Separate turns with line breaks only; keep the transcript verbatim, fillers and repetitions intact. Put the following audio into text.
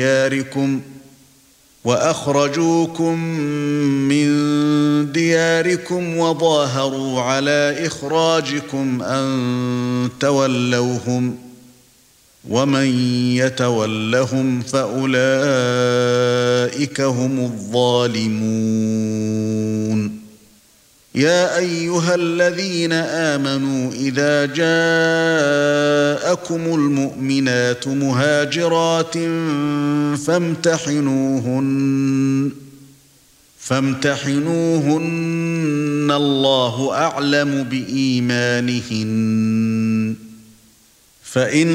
دياركم وأخرجوكم من دياركم وظاهروا على إخراجكم أن تولوهم ومن يتولهم فأولئك هم الظالمون. يا أيها الذين آمنوا إذا جاءكم المؤمنات مهاجرات فامتحنوهن فامتحنوهن الله أعلم بإيمانهن فإن